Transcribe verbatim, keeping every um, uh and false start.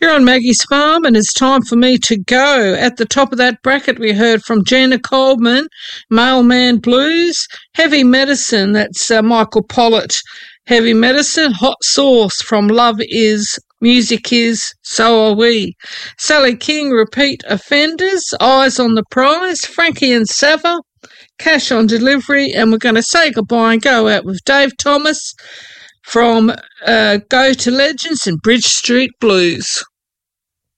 You're on Maggie's Farm, and it's time for me to go. At the top of that bracket, we heard from Gina Coleman, Mailman Blues, Heavy Medicine, that's uh, Michael Pollitt, Heavy Medicine, Hot Sauce from Love Is, Music Is, So Are We. Sally King, Repeat Offenders, Eyes on the Prize, Frankie and Sava, Cash on Delivery, and we're going to say goodbye and go out with Dave Thomas from uh, Go to Legends and Bridge Street Blues.